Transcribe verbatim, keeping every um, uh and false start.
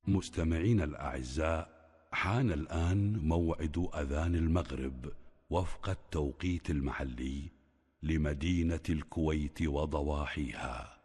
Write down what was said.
مستمعين الأعزاء، حان الآن موعد أذان المغرب وفق التوقيت المحلي لمدينة الكويت وضواحيها.